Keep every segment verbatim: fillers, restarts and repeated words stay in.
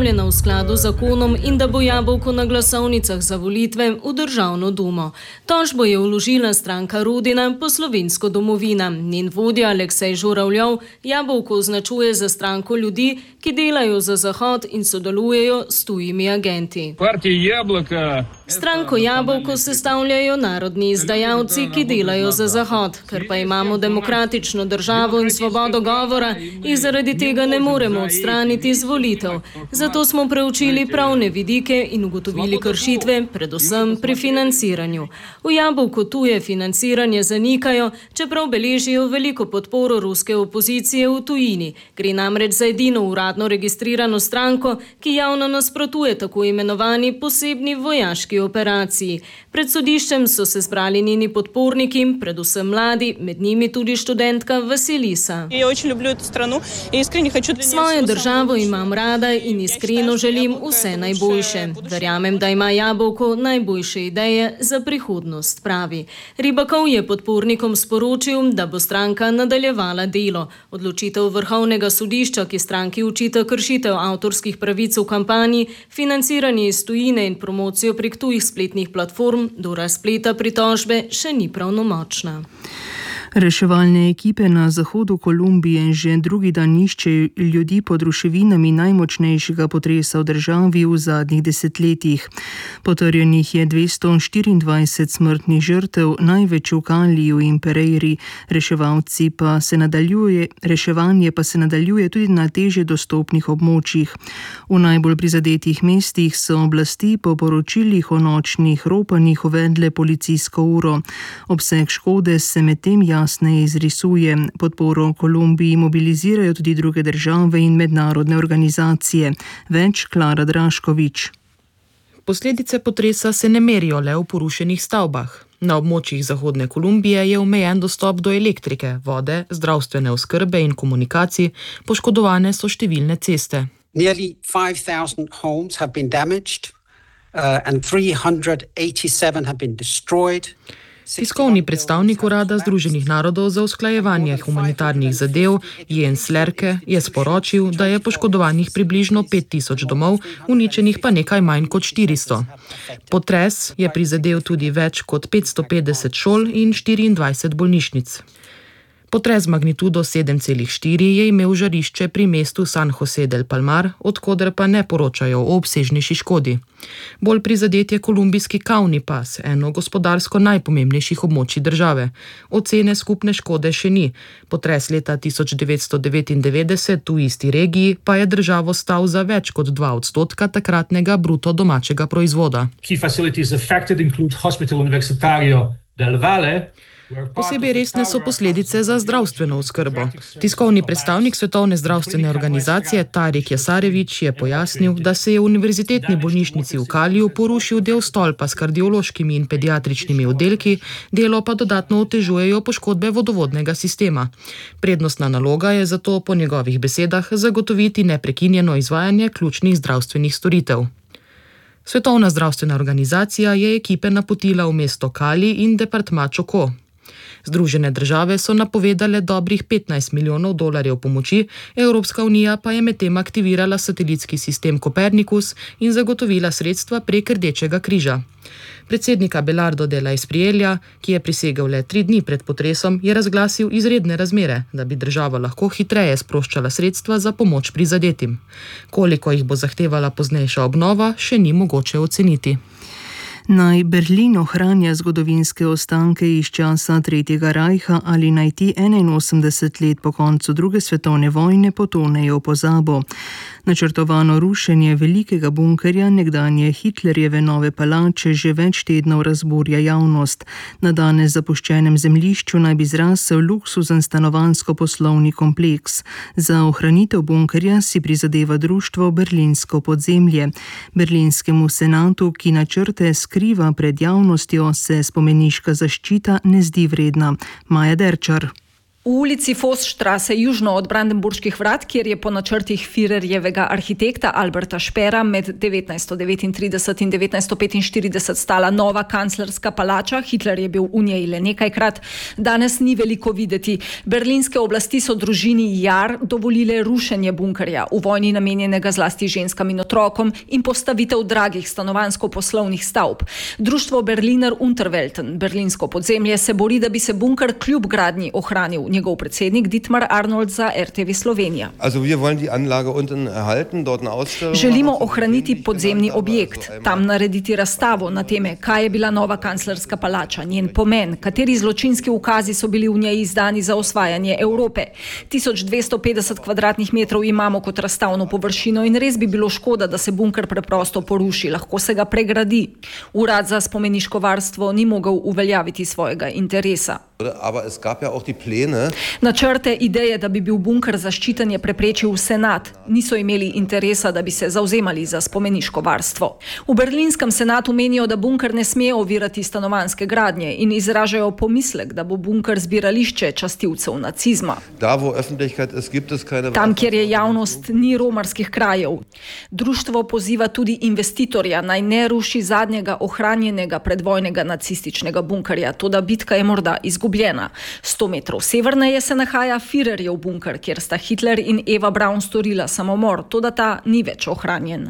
sestavljena v skladu z zakonom in da bo jabolko na glasovnicah za volitve v Državno dumo. Tožbo je vložila stranka Rodina po Slovensko domovina. Njen vodja Aleksej Žuravljev jabolko označuje za stranko ljudi, ki delajo za Zahod in sodelujejo s tujimi agenti. Stranko Jabolko sestavljajo narodni izdajalci, ki delajo za Zahod. Ker pa imamo demokratično državo in svobodo govora, jih zaradi tega ne moremo odstraniti z volitev. Zato smo preučili pravne vidike in ugotovili kršitve, predvsem pri financiranju. V Jabolku tuje financiranje zanikajo, čeprav beležijo veliko podporo ruske opozicije v tujini. Gre namreč za edino uradno registrirano stranko, ki javno nasprotuje tako imenovani posebni vojaški operaciji. Pred sodiščem so se zbrali njeni podporniki, predvsem mladi, med njimi tudi študentka Vasilisa. Svojo državo imam rada in iskreno želim vse najboljše. Verjamem, da ima Jabolko najboljše ideje za prihodnost, pravi. Ribakov je podpornikom sporočil, da bo stranka nadaljevala delo. Odločitev Vrhovnega sodišča, ki stranki učita kršitev avtorskih pravic v kampanji, financiranje iz tujine in promocijo prek tujih spletnih platform do razpleta pritožbe še ni pravnomočna. Reševalne ekipe na zahodu Kolumbije že drugi dan iščejo ljudi pod ruševinami najmočnejšega potresa v državi v zadnjih desetletjih. Potrjenih je dvesto štiriindvajset smrtnih žrtev, največ v Kaliju in Pereiri. Reševalci pa se nadaljuje, reševanje pa se nadaljuje tudi na težje dostopnih območjih. V najbolj prizadetih mestih so oblasti po poročilih o nočnih ropanjih uvedle policijsko uro. Obseg škode se medtem jasno jasneje izrisuje. Podporo Kolumbiji mobilizirajo tudi druge države in mednarodne organizacije. Več Klara Draškovič. Posledice potresa se ne merijo le v porušenih stavbah. Na območjih zahodne Kolumbije je omejen dostop do elektrike, vode, zdravstvene oskrbe in komunikacij, poškodovane so številne ceste. Nearly five thousand homes have been damaged uh, and three hundred eighty-seven have been destroyed. Tiskovni predstavnik Urada Združenih narodov za usklajevanje humanitarnih zadev Jens Lerke je sporočil, da je poškodovanih približno pet tisoč domov, uničenih pa nekaj manj kot štiristo. Potres je prizadel tudi več kot petsto petdeset šol in štiriindvajset bolnišnic. Potres magnitudo sedem celih štiri je imel žarišče pri mestu San José del Palmar, odkoder pa ne poročajo o obsežnejši škodi. Bolj prizadet je kolumbijski Kauni pas, eno gospodarsko najpomembnejših območij države. Ocene skupne škode še ni. Potres leta tisoč devetsto devetindevetdeset v isti regiji pa je državo stal za več kot dva odstotka takratnega bruto domačega proizvoda. Key facilities affected include Hospital Universitario del Valle. Posebej resne so posledice za zdravstveno oskrbo. Tiskovni predstavnik Svetovne zdravstvene organizacije Tarik Jasarević je pojasnil, da se je v univerzitetni bolnišnici v Kaliju porušil del stolpa s kardiološkimi in pediatričnimi oddelki, delo pa dodatno otežujejo poškodbe vodovodnega sistema. Prednostna naloga je zato po njegovih besedah zagotoviti neprekinjeno izvajanje ključnih zdravstvenih storitev. Svetovna zdravstvena organizacija je ekipe napotila v mesto Kali in departma Čoko. Združene države so napovedale dobrih petnajst milijonov dolarjev pomoči, Evropska unija pa je medtem aktivirala satelitski sistem Kopernikus in zagotovila sredstva prek Rdečega križa. Predsednik Abelardo de la Espriella, ki je prisegel le tri dni pred potresom, je razglasil izredne razmere, da bi država lahko hitreje sproščala sredstva za pomoč prizadetim. Koliko jih bo zahtevala poznejša obnova, še ni mogoče oceniti. Naj Berlin ohranja zgodovinske ostanke iz časa Tretjega rajha ali naj ti enainosemdeset let po koncu druge svetovne vojne potonejo v pozabo. Načrtovano rušenje velikega bunkerja nekdanje Hitlerjeve nove palače že več tednov razburja javnost. Na danes zapuščenem zemljišču naj bi zrasel luksuzen stanovanjsko-poslovni kompleks. Za ohranitev bunkerja si prizadeva društvo Berlinsko podzemlje. Berlinskemu senatu, ki načrte skriva pred javnostjo, se spomeniška zaščita ne zdi vredna. Maja Derčar. V ulici Vossstraße, južno od Brandenburških vrat, kjer je po načrtih Führerjevega arhitekta Alberta Speera med devetnajststo devetintrideset in devetnajststo petinštirideset stala nova kanclerska palača, Hitler je bil v njej le nekajkrat, danes ni veliko videti. Berlinske oblasti so družini Jar dovolile rušenje bunkerja, v vojni namenjenega zlasti ženskam in otrokom, in postavitev dragih stanovanjsko-poslovnih stavb. Društvo Berliner Unterwelten, berlinsko podzemlje, se bori, da bi se bunker kljub gradnji ohranil. Njegov predsednik Dietmar Arnold za R T V Slovenija. Želimo ohraniti podzemni objekt, tam narediti razstavo na teme, kaj je bila nova kanclerska palača, njen pomen, kateri zločinski ukazi so bili v njej izdani za osvajanje Evrope. tisoč dvesto petdeset kvadratnih metrov imamo kot razstavno površino in res bi bilo škoda, da se bunker preprosto poruši, lahko se ga pregradi. Urad za spomeniško varstvo ni mogel uveljaviti svojega interesa. Načrte, ideje, da bi bil bunker zaščiten, je preprečil senat. Niso imeli interesa, da bi se zavzemali za spomeniško varstvo. V berlinskem senatu menijo, da bunker ne sme ovirati stanovanjske gradnje in izražajo pomislek, da bo bunker zbirališče častilcev nacizma. Tam, kjer je javnost, ni romarskih krajev. Društvo poziva tudi investitorja, naj ne ruši zadnjega ohranjenega predvojnega nacističnega bunkerja, toda bitka je morda izgubljena. sto metrov severneje se nahaja Führerjev bunker, kjer sta Hitler in Eva Braun storila samomor, toda ta ni več ohranjen.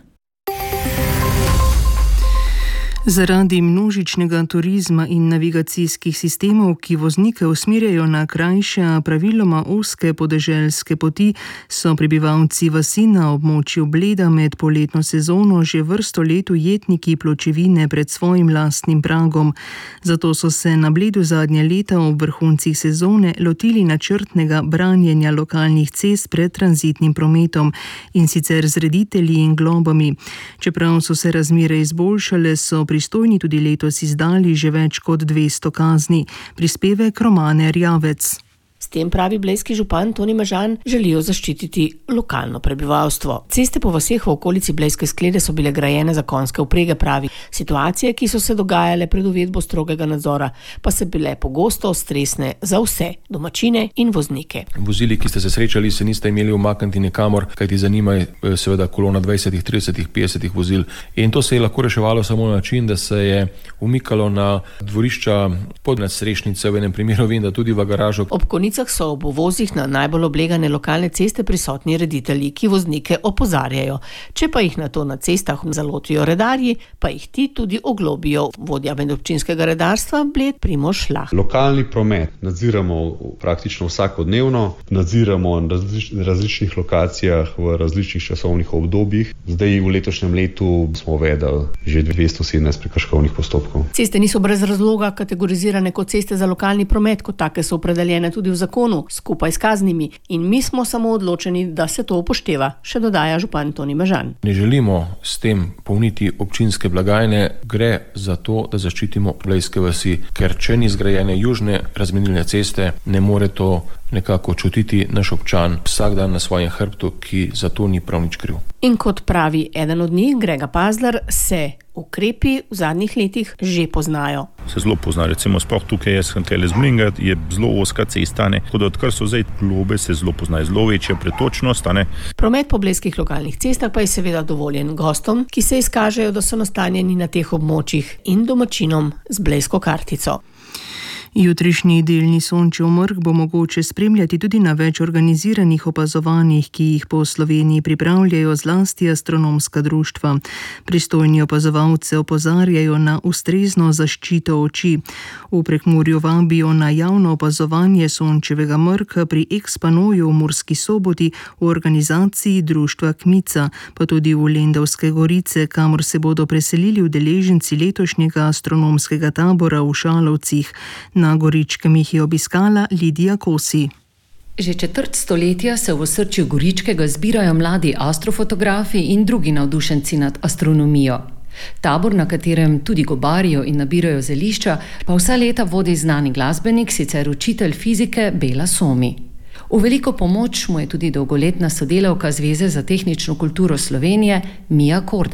Zaradi množičnega turizma in navigacijskih sistemov, ki voznike usmerjajo na krajše, praviloma ozke podeželske poti, so prebivalci vasi na območju Bleda med poletno sezono že vrsto let ujetniki pločevine pred svojim lastnim pragom. Zato so se na Bledu zadnje leta ob vrhuncih sezone lotili načrtnega branjenja lokalnih cest pred tranzitnim prometom, in sicer z reditelji in globami. Čeprav so se razmere izboljšale, so pristojni tudi letos izdali že več kot dvesto kazni. Prispevek Romane Rjavec. S tem, pravi blejski župan Toni Mežan, želijo zaščititi lokalno prebivalstvo. Ceste po vaseh v okolici Blejske sklede so bile grajene za konjske vprege, pravi. Situacije, ki so se dogajale pred uvedbo strogega nadzora, pa so bile pogosto stresne za vse, domačine in voznike. Vozili, ki ste se srečali, se niste imeli umakniti nikamor, kajti zanima seveda kolona dvajset, trideset, petdeset vozil. In to se je lahko reševalo samo na način, da se je umikalo na dvorišča pod nadstrešnice, v enem primeru vem, da tudi v garažo. Ob so ob uvozih na najbolj oblegane lokalne ceste prisotni reditelji, ki voznike opozarjajo. Če pa jih na to na cestah zalotijo redarji, pa jih ti tudi oglobijo. Vodja medobčinskega redarstva Bled Primož Lah. Lokalni promet nadziramo praktično vsakodnevno, nadziramo na različ, različnih lokacijah v različnih časovnih obdobjih. Zdaj v letošnjem letu smo uvedli že dvesto sedemnajst prekrškovnih postopkov. Ceste niso brez razloga kategorizirane kot ceste za lokalni promet, kot take so opredeljene tudi v zakonu, skupaj s kaznimi, in mi smo samo odločeni, da se to upošteva, še dodaja župan Toni Mežan. Ne želimo s tem polniti občinske blagajne, gre za to, da zaščitimo blejske vasi, ker če ni zgrajene južne razmenilne ceste, ne more to nekako čutiti naš občan vsak dan na svojem hrbtu, ki za to ni prav nič kriv. In kot pravi eden od njih, Grega Pazlar, se ukrepi v zadnjih letih že poznajo. Se zelo pozna, recimo sploh tukaj jaz sem tele zmlingat, je zelo oska cesta, ne, kot odkar so zdaj globe, se zelo pozna, zelo večja pretočnost, ne. Promet po blejskih lokalnih cestah pa je seveda dovoljen gostom, ki se izkažejo, da so nastanjeni na teh območjih, in domačinom z blejsko kartico. Jutrišnji delni sončev mrk bo mogoče spremljati tudi na več organiziranih opazovanjih, ki jih po Sloveniji pripravljajo zlasti astronomska društva. Pristojni opazovalce opozarjajo na ustrezno zaščito oči. V Prekmurju vabijo na javno opazovanje sončevega mrka pri Ekspanoju v Murski Soboti v organizaciji društva Kmica, pa tudi v Lendavske Gorice, kamor se bodo preselili udeleženci letošnjega astronomskega tabora v Šalovcih. Na Goričkem jih je obiskala Lidija Kosi. Že četrt stoletja se v osrčju Goričkega zbirajo mladi astrofotografi in drugi navdušenci nad astronomijo. Tabor, na katerem tudi gobarijo in nabirajo zelišča, pa vsa leta vodi znani glasbenik, sicer učitelj fizike Bela Somi. V veliko pomoč mu je tudi dolgoletna sodelavka Zveze za tehnično kulturo Slovenije Mija Kordaš.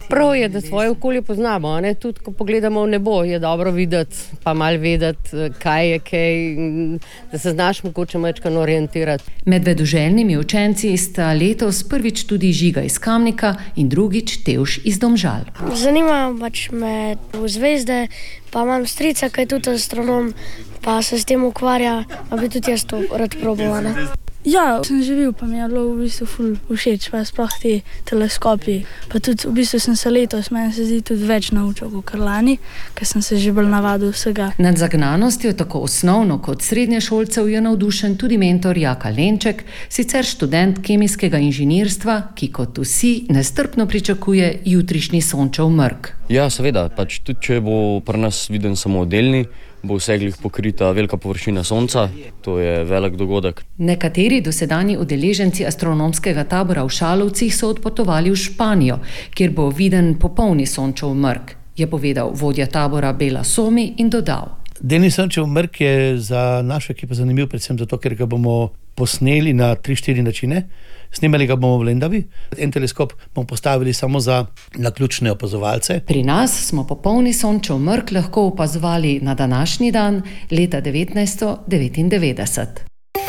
Prav je, da svoje okolje poznamo, ne? Tudi ko pogledamo v nebo, je dobro videti, pa malo vedeti, kaj je kaj, da se znaš mogoče majčkeno orientirati. Med vedoželjnimi učenci sta letos prvič tudi Žiga iz Kamnika in drugič Tevš iz Domžal. Zanima pač me v zvezde, pa imam strica, ki je tudi astronom, pa se s tem ukvarja, pa bi tudi jaz to rad probala. Ja, sem živel, pa mi je bilo v bistvu ful všeč, pa sploh ti teleskopi. Pa tudi v bistvu sem se letos, meni se zdi, tudi več naučil kot lani, ker sem se že bolj navadil vsega. Nad zagnanostjo tako osnovno kot srednješolcev je navdušen tudi mentor Jaka Lenček, sicer študent kemijskega inženirstva, ki kot vsi nestrpno pričakuje jutrišnji sončev mrk. Ja, seveda, pač tudi če bo pri nas viden samo delni, bo vse glih pokrita velika površina sonca, to je velik dogodek. Nekateri dosedanji udeleženci astronomskega tabora v Šalovcih so odpotovali v Španijo, kjer bo viden popolni sončev mrk, je povedal vodja tabora Bela Somi in dodal. Delni sončev mrk je za našo ekipo zanimiv, predvsem zato, ker ga bomo posneli na tri štiri načine. Snemali ga bomo v Lendavi. En teleskop bomo postavili samo za naključne opazovalce. Pri nas smo popolni sončev mrk lahko opazovali na današnji dan leta devetnajststo devetindevetdeset.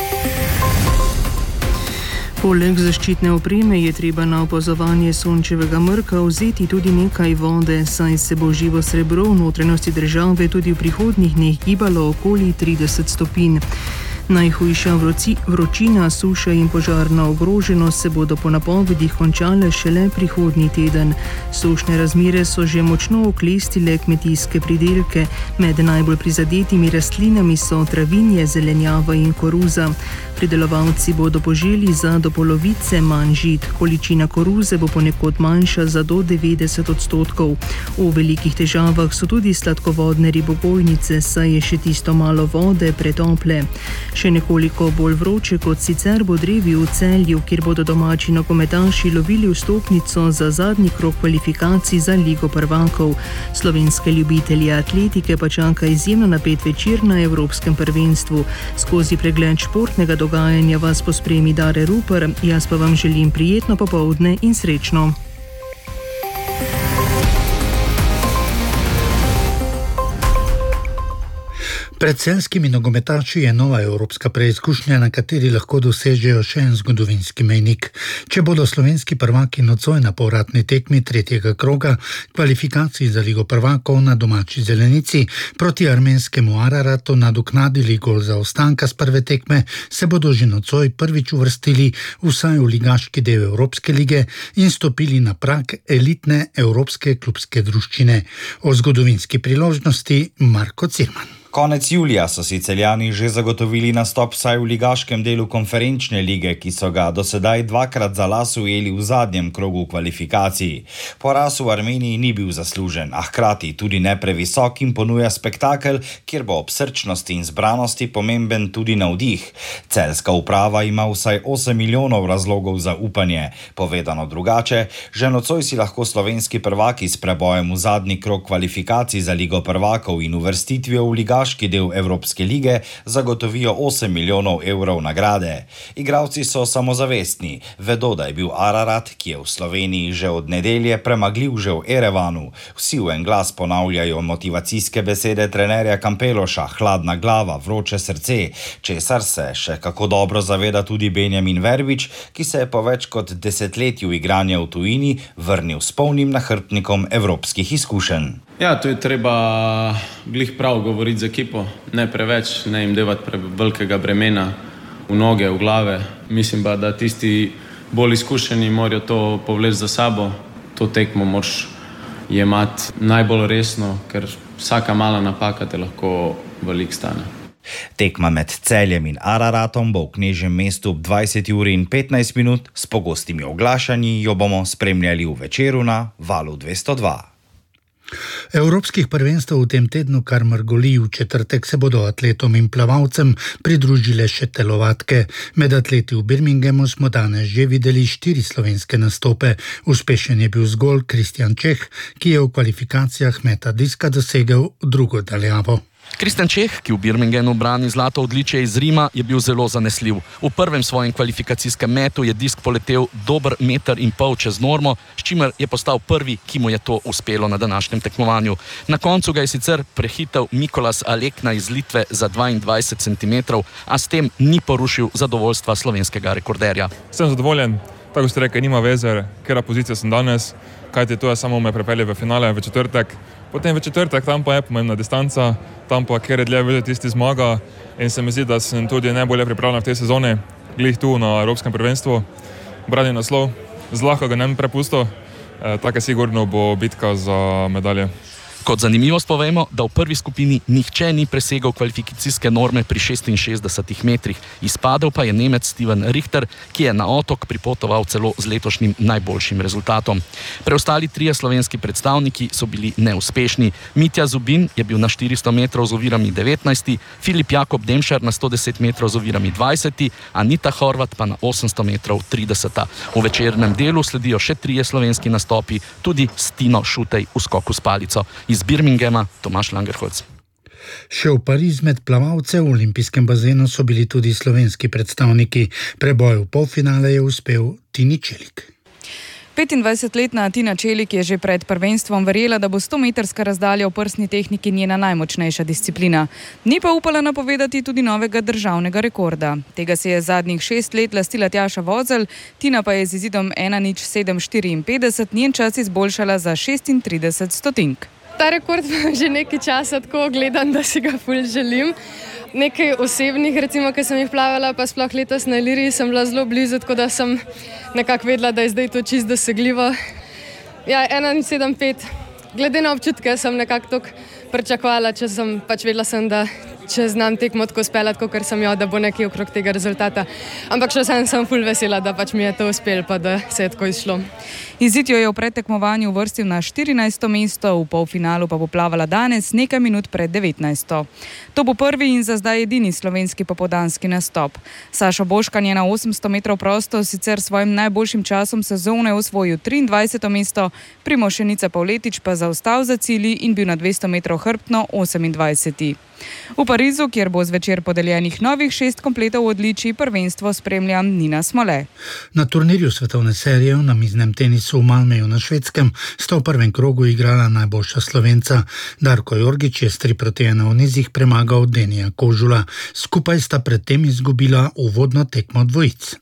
Poleg zaščitne opreme je treba na opazovanje sončevega mrka vzeti tudi nekaj vode, saj se bo živo srebro v notranjosti države tudi v prihodnjih dneh gibalo okoli trideset stopinj. Najhujša vroci, vročina, suša in požarna ogroženost se bodo po napovedih končale šele prihodnji teden. Sušne razmere so že močno oklestile kmetijske pridelke. Med najbolj prizadetimi rastlinami so travinje, zelenjava in koruza. Pridelovalci bodo poželi za do polovice manj žit. Količina koruze bo ponekod manjša za do devetdeset odstotkov. V velikih težavah so tudi sladkovodne ribogojnice, saj je še tisto malo vode pretople. Še nekoliko bolj vroče kot sicer bo drevi v Celju, kjer bodo domači nogometaši lovili vstopnico za zadnji krog kvalifikacij za Ligo prvakov. Slovenske ljubitelje atletike pa čaka izjemno napet večer na Evropskem prvenstvu. Skozi pregled športnega dogajanja vas pospremi Dare Rupar, jaz pa vam želim prijetno popoldne in srečno. Pred celjskimi nogometaši je nova evropska preizkušnja, na kateri lahko dosežejo še en zgodovinski mejnik. Če bodo slovenski prvaki nocoj na povratni tekmi tretjega kroga kvalifikacij za Ligo prvakov na domači zelenici proti armenskemu Araratu nadoknadili gol zaostanka s prve tekme, se bodo že nocoj prvič uvrstili vsaj v ligaški del Evropske lige in stopili na prag elitne evropske klubske druščine. O zgodovinski priložnosti Marko Cirman. Konec julija so si Celjani že zagotovili nastop vsaj v ligaškem delu konferenčne lige, ki so ga dosedaj dvakrat za las ujeli v zadnjem krogu kvalifikacij. Poraz v Armeniji ni bil zaslužen, a hkrati tudi ne previsok in ponuja spektakel, kjer bo ob srčnosti in zbranosti pomemben tudi navdih. Celjska uprava ima vsaj osem milijonov razlogov za upanje. Povedano drugače, že nocoj si lahko slovenski prvaki s prebojem v zadnji krog kvalifikacij za Ligo prvakov in uvrstitvijo v ligaški del Evropske lige zagotovijo osem milijonov evrov nagrade. Igralci so samozavestni, vedo, da je bil Ararat, ki je v Sloveniji že od nedelje, premagljiv že v Erevanu. Vsi v en glas ponavljajo motivacijske besede trenerja Kampeloša, hladna glava, vroče srce, česar se še kako dobro zaveda tudi Benjamin Verbič, ki se je po več kot desetletju igranja v tujini vrnil s polnim nahrbtnikom evropskih izkušenj. Ja, to je treba glih prav govoriti z ekipo, ne preveč, ne jim devati prevelikega bremena v noge, v glave. Mislim pa, da tisti bolj izkušeni morajo to povleči za sabo. To tekmo moraš jemati najbolj resno, ker vsaka mala napaka te lahko veliko stane. Tekma med Celjem in Araratom bo v Knežjem mestu ob dvajseti uri in petnajst minut, s pogostimi oglašanji jo bomo spremljali v Večeru na Valu dvesto dva. Evropskih prvenstev v tem tednu kar mrgoli. V četrtek se bodo atletom in plavalcem pridružile še telovadke. Med atleti v Birminghamu smo danes že videli štiri slovenske nastope. Uspešen je bil zgolj Kristjan Čeh, ki je v kvalifikacijah meta diska dosegel drugo daljavo. Kristjan Čeh, ki v Birminghamu brani zlato odličje iz Rima, je bil zelo zanesljiv. V prvem svojem kvalifikacijskem metu je disk poletel dober meter in pol čez normo, s čimer je postal prvi, ki mu je to uspelo na današnjem tekmovanju. Na koncu ga je sicer prehitel Mikolas Alekna iz Litve za dvaindvajset centimetrov, a s tem ni porušil zadovoljstva slovenskega rekorderja. Sem zadovoljen, tako ste rekli, nima veze, katera pozicija sem danes, kajti to je samo me prepelje v finale v četrtek. Potem v četrtek, tam pa je pomembna distanca, tam pa kjer je dlje videti tisti zmaga in se mi zdi, da sem tudi najbolje pripravljen v tej sezoni, glih tu na Evropskem prvenstvu, brani naslov, zlahka ga ne bi prepustil, e, tako sigurno bo bitka za medalje. Kot zanimivost povemo, da v prvi skupini nihče ni presegal kvalifikacijske norme pri šestinšestdesetih metrih. Izpadel pa je Nemec Steven Richter, ki je na otok pripotoval celo z letošnjim najboljšim rezultatom. Preostali trije slovenski predstavniki so bili neuspešni. Mitja Zubin je bil na štiristo metrov z ovirami devetnajsti, Filip Jakob Demšar na sto deset metrov z ovirami dvajseti, Anita Horvat pa na osemsto metrov trideseta. V večernem delu sledijo še trije slovenski nastopi, tudi Stino Šutej v skoku s palico. Iz Birminghama Tomaž Langerholz. Še v Pariz med plavalce v olimpijskem bazenu so bili tudi slovenski predstavniki. Preboj v polfinale je uspel Tini Čelik. petindvajsetletna Tina Čelik je že pred prvenstvom verjela, da bo stometrska razdalja v prsni tehniki njena najmočnejša disciplina. Ni pa upala napovedati tudi novega državnega rekorda. Tega se je zadnjih šest let lastila Tjaša Vozelj, Tina pa je z izidom ena nič sedem štiriinpetdeset njen čas izboljšala za šestintrideset stotink. Ta rekord že nekaj časa tako gledam, da si ga ful želim. Nekaj osebnih, recimo, ki sem jih plavala, pa sploh letos na Iliriji sem bila zelo blizu, tako da sem nekako vedela, da je zdaj to čisto dosegljivo. Ja, ena nič sedem pet. Glede na občutke sem nekako tako pričakovala, če sem pač vedela sem, da če znam tekmo tako speljati, kot sem jo, da bo nekaj okrog tega rezultata. Ampak še sem, sem ful vesela, da pač mi je to uspelo, pa da se je tako izšlo. Izid jo je v predtekmovanju uvrstil na štirinajsto mesto, v polfinalu pa bo plavala danes nekaj minut pred devetnajsto. To bo prvi in za zdaj edini slovenski popoldanski nastop. Sašo Boškan je na osemsto metrov prosto sicer svojim najboljšim časom sezone osvojil triindvajseto mesto, Primož Šenica Pavletič pa zaostal za cilji in bil na dvesto metrov hrbtno osemindvajseti. V Parizu, kjer bo zvečer podeljenih novih šest kompletov odličij, prvenstvo spremlja Nina Smole. Na turnirju svetovne serije v namiznem tenisu v Malmeju na Švedskem sta v prvem krogu igrala najboljša Slovenca. Darko Jorgič je s tri proti ena v nizih premagal Denija Kožula. Skupaj sta predtem izgubila uvodno tekmo dvojic.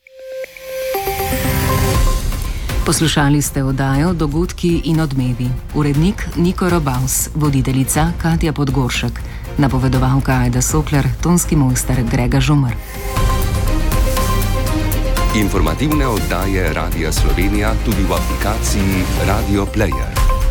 Poslušali ste oddajo Dogodki in odmevi. Urednik Niko Robaus, voditeljica Katja Podgoršek, napovedovalka Ajda Sokler, tonski mojster Grega Žumar. Informativne oddaje Radia Slovenija tudi v aplikaciji Radio Player.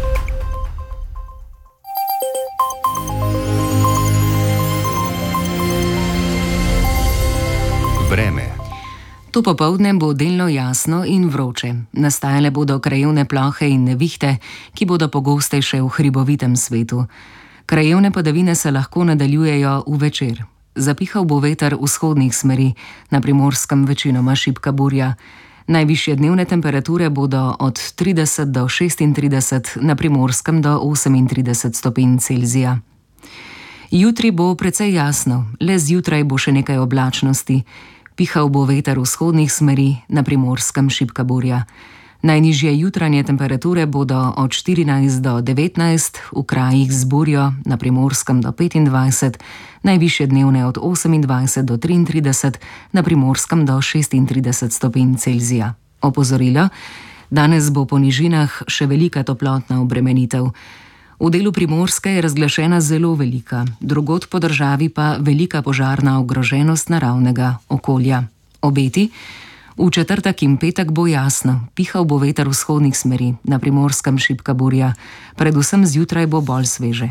Vreme. To popoldne bo delno jasno in vroče. Nastajale bodo krajevne plohe in nevihte, ki bodo pogostejše v hribovitem svetu. Krajevne padavine se lahko nadaljujejo v večer. Zapihal bo veter vzhodnih smeri, na Primorskem večinoma šibka burja. Najvišje dnevne temperature bodo od trideset do šestintrideset, na Primorskem do osemintrideset stopinj Celzija. Jutri bo precej jasno, le zjutraj bo še nekaj oblačnosti. Pihal bo veter vzhodnih smeri, na Primorskem šibka burja. Najnižje jutranje temperature bodo od štirinajst do devetnajst, v krajih z burjo, na Primorskem do petindvajset, najvišje dnevne od osemindvajset do triintrideset, na Primorskem do šestintrideset stopinj Celzija. Opozorilo, danes bo po nižinah še velika toplotna obremenitev. V delu Primorske je razglašena zelo velika, drugod po državi pa velika požarna ogroženost naravnega okolja. Obeti? V četrtek in petek bo jasno, pihal bo veter vzhodnih smeri, na Primorskem šibka burja, predvsem zjutraj bo bolj sveže.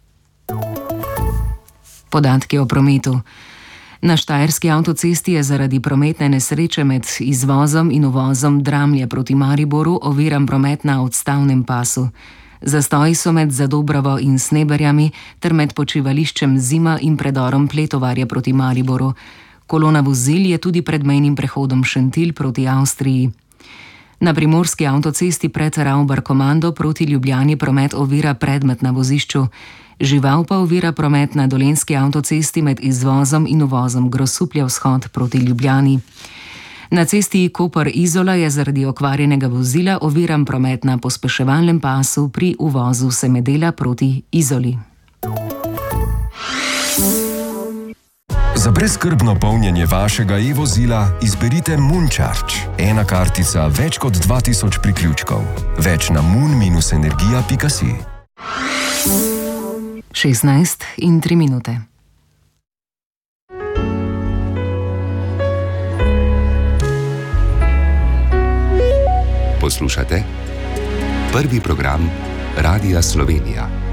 Podatki o prometu. Na Štajerski avtocesti je zaradi prometne nesreče med izvozom in uvozom Dramlje proti Mariboru oviran promet na odstavnem pasu. Zastoji so med Zadobravo in Sneberjami ter med počivališčem Zima in predorom Pletovarja proti Mariboru. Kolona vozil je tudi pred mejnim prehodom Šentilj proti Avstriji. Na primorski avtocesti pred Ravbar-Komando proti Ljubljani promet ovira predmet na vozišču. Žival pa ovira promet na dolenjski avtocesti med izvozom in uvozom Grosuplja vzhod proti Ljubljani. Na cesti Koper-Izola je zaradi okvarjenega vozila oviran promet na pospeševalnem pasu pri uvozu semedela proti Izoli. Za brezskrbno polnjenje vašega e-vozila izberite Moon-Charge. Ena kartica, več kot dva tisoč priključkov. Več na moon dash energija pika si. šestnajst in tri minute. Poslušate prvi program Radia Slovenija.